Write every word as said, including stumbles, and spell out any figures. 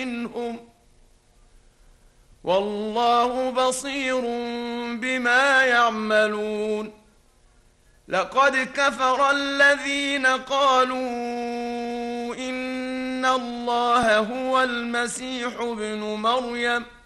منهم والله بصير بما يعملون. لقد كفر الذين قالوا إن الله هو المسيح ابن مريم